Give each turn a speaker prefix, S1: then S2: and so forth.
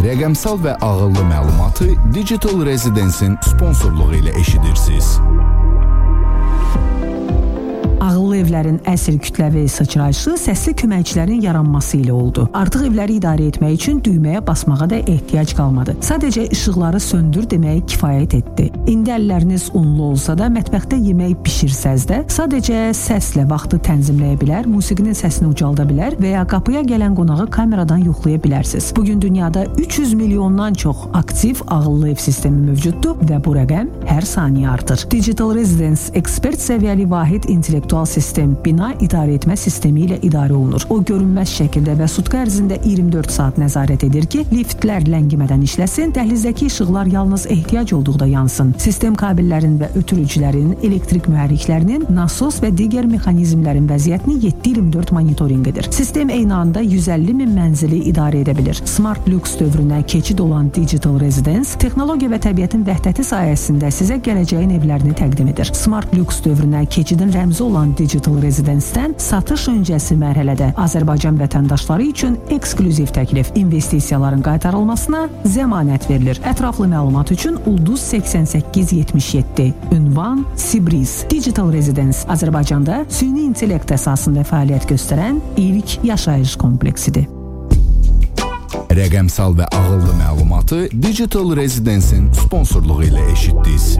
S1: Rəqəmsal və ağıllı məlumatı Digital Residence-in sponsorluğu ilə eşidirsiniz.
S2: Ağıllı evlərin əsl kütləvi sıçrayışı səsli köməkçilərin yaranması ilə oldu. Artıq evləri idarə etmək üçün düyməyə basmağa da ehtiyac qalmadı. Sadəcə işıqları söndür deməyə kifayət etdi. İndi əlləriniz unlu olsa da, mətbəxdə yemək bişirsəz də, sadəcə səslə vaxtı tənzimləyə bilər, musiqinin səsini ucalda bilər və ya qapıya gələn qonağı kameradan yoxlaya bilərsiniz. Bugün dünyada 300 milyondan çox aktiv ağıllı ev sistemi mövcuddur və bu rəqəm hər saniyə artır. Digital Residence ekspert səviyyəli vahid intellektual sistem bina idarə etmə sistemi ilə idarə olunur. O görünməz şəkildə və sutka ərzində 24 saat nəzarət edir ki, liftlər ləngimədən işləsin, dəhlizdəki işıqlar yalnız ehtiyac olduqda yansın. Sistem kabellərin və ötürücülərin, elektrik mühərriklərinin, nasos və digər mexanizmlərin vəziyyətini 7/24 monitorinq edir. Sistem eyni anda 150 min mənzili idarə edə bilir. Smart Lux dövrünə keçid olan Digital Residence, texnologiya və təbiətin vəhdəti sayəsində sizə gələcəyin evlərini təqdim edir. Smart Lux dövrünə keçidin rəmzi olan Digital Residence-dən satış öncəsi mərhələdə Azərbaycan vətəndaşları üçün eksklüziv təklif, investisiyaların qaytarılmasına zəmanət verilir. Ətraflı məlumat üçün Ulduz 8877, ünvan Sibriz. Digital Residence Azərbaycanda süni intellekt əsasında fəaliyyət göstərən ilk yaşayış kompleksidir.
S1: Rəqəmsal və ağıllı məlumatı Digital Residence-in sponsorluğu ilə eşitdiniz.